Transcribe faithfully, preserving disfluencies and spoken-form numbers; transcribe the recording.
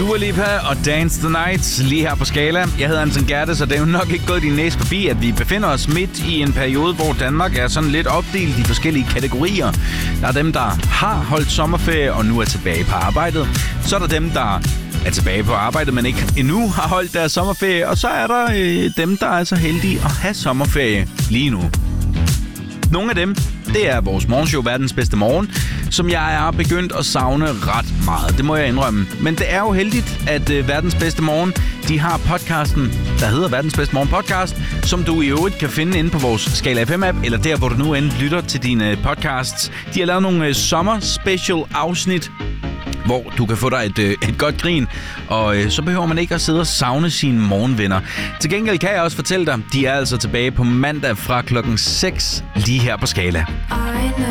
Dua Lipa og Dance the Night lige her på Skala. Jeg hedder Anton Gertes, og det er jo nok ikke gået din næse forbi, at vi befinder os midt i en periode, hvor Danmark er sådan lidt opdelt i forskellige kategorier. Der er dem, der har holdt sommerferie og nu er tilbage på arbejdet. Så er der dem, der er tilbage på arbejdet, men ikke endnu har holdt deres sommerferie. Og så er der øh, dem, der er så heldige at have sommerferie lige nu. Nogle af dem, det er vores morgenshow Verdens Bedste Morgen, som jeg er begyndt at savne ret meget. Det må jeg indrømme. Men det er jo heldigt, at uh, Verdens Bedste Morgen, de har podcasten, der hedder Verdens Bedste Morgen Podcast, som du i øvrigt kan finde inde på vores Skala F M-app, eller der, hvor du nu end lytter til dine podcasts. De har lavet nogle uh, sommer-special-afsnit, hvor du kan få dig et, øh, et godt grin, og øh, så behøver man ikke at sidde og savne sine morgenvenner. Til gengæld kan jeg også fortælle dig, de er altså tilbage på mandag fra klokken seks lige her på Skala.